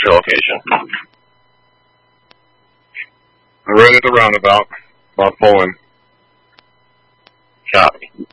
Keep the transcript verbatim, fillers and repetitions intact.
What's your location? I'm right at the roundabout, about Poland. Copy.